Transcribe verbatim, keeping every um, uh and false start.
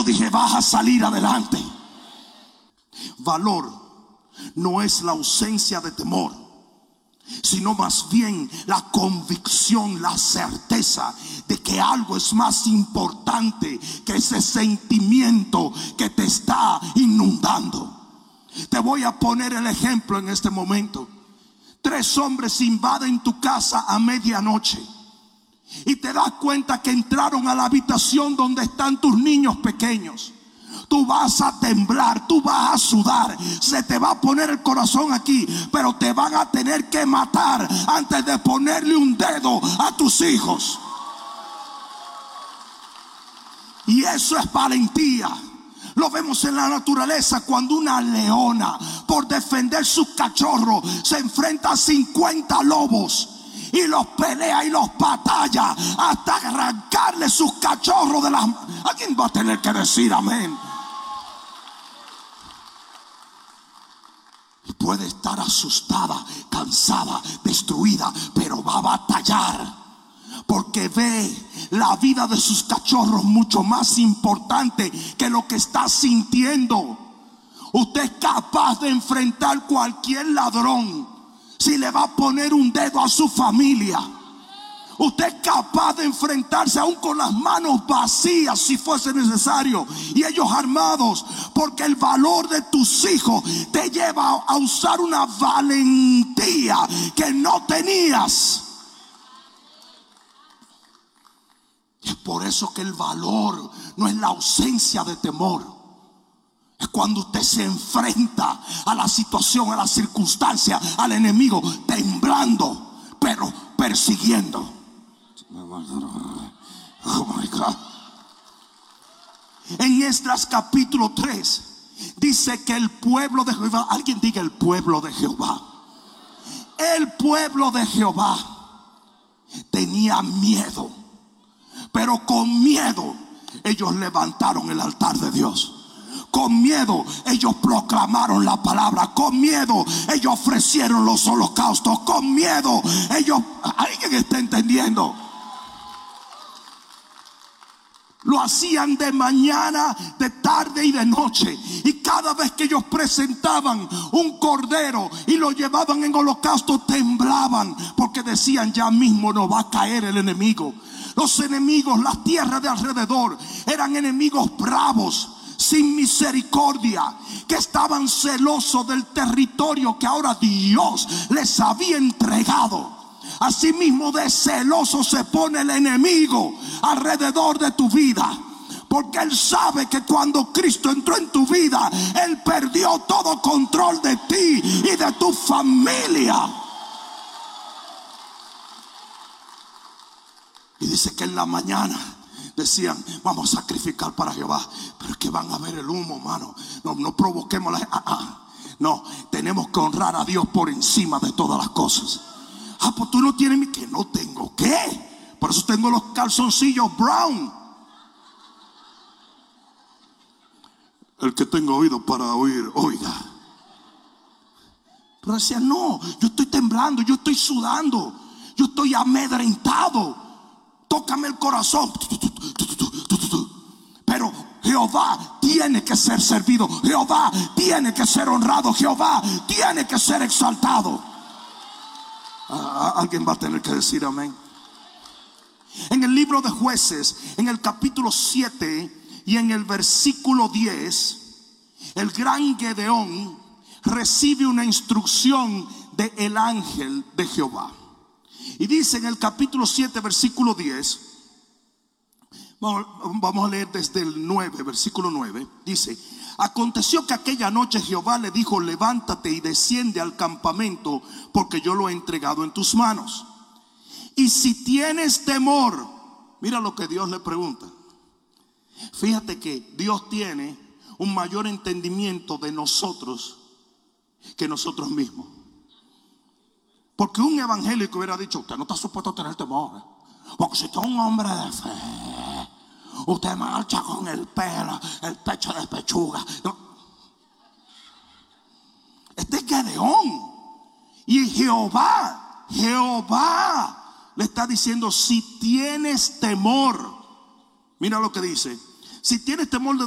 dije, vas a salir adelante. Valor no es la ausencia de temor, sino más bien la convicción, la certeza de que algo es más importante que ese sentimiento que te está inundando. Te voy a poner el ejemplo en este momento. Tres hombres invaden tu casa a medianoche y te das cuenta que entraron a la habitación donde están tus niños pequeños. Tú vas a temblar, tú vas a sudar, se te va a poner el corazón aquí, pero te van a tener que matar antes de ponerle un dedo a tus hijos. Y eso es valentía. Lo vemos en la naturaleza cuando una leona, por defender sus cachorros, se enfrenta a cincuenta lobos y los pelea y los batalla hasta arrancarle sus cachorros de las manos. Alguien va a tener que decir amén. Puede estar asustada, cansada, destruida, pero va a batallar, porque ve la vida de sus cachorros mucho más importante que lo que está sintiendo. Usted es capaz de enfrentar cualquier ladrón si le va a poner un dedo a su familia. Usted es capaz de enfrentarse aún con las manos vacías si fuese necesario, y ellos armados, porque el valor de tus hijos te lleva a usar una valentía que no tenías. Es por eso que el valor no es la ausencia de temor. Es cuando usted se enfrenta a la situación, a la circunstancia, al enemigo, temblando, pero persiguiendo. Oh my God. En Esdras capítulo tres dice que el pueblo de Jehová, alguien diga el pueblo de Jehová, el pueblo de Jehová tenía miedo, pero con miedo ellos levantaron el altar de Dios. Con miedo ellos proclamaron la palabra. Con miedo ellos ofrecieron los holocaustos. Con miedo ellos, ¿alguien está entendiendo? Lo hacían de mañana, de tarde y de noche. Y cada vez que ellos presentaban un cordero y lo llevaban en holocausto, temblaban, porque decían, ya mismo nos va a caer el enemigo. Los enemigos, las tierras de alrededor, eran enemigos bravos, sin misericordia, que estaban celosos del territorio que ahora Dios les había entregado. Asimismo de celoso se pone el enemigo alrededor de tu vida, porque él sabe que cuando Cristo entró en tu vida, él perdió todo control de ti y de tu familia. Y dice que en la mañana decían, vamos a sacrificar para Jehová, pero es que van a ver el humo, mano. No, no provoquemos la... Ah, ah. No, tenemos que honrar a Dios por encima de todas las cosas. Ah, pues tú no tienes mi... Que no tengo, ¿qué? Por eso tengo los calzoncillos brown. El que tenga oído para oír, oiga. Pero decía, no, yo estoy temblando, yo estoy sudando, yo estoy amedrentado. Tócame el corazón. Pero Jehová tiene que ser servido. Jehová tiene que ser honrado. Jehová tiene que ser exaltado. Ah, alguien va a tener que decir amén. En el libro de Jueces, en el capítulo siete y en el versículo diez, el gran Gedeón recibe una instrucción del ángel de Jehová. Y dice en el capítulo siete, versículo diez, vamos, vamos a leer desde el nueve, versículo nueve. Dice, aconteció que aquella noche Jehová le dijo, levántate y desciende al campamento, porque yo lo he entregado en tus manos. Y si tienes temor, mira lo que Dios le pregunta. Fíjate que Dios tiene un mayor entendimiento de nosotros que nosotros mismos. Porque un evangélico hubiera dicho, usted no está supuesto a tener temor, ¿eh? Porque si usted es un hombre de fe, usted marcha con el pelo, el pecho de pechuga. No. Este es Gedeón. Y Jehová, Jehová le está diciendo, si tienes temor, mira lo que dice, si tienes temor de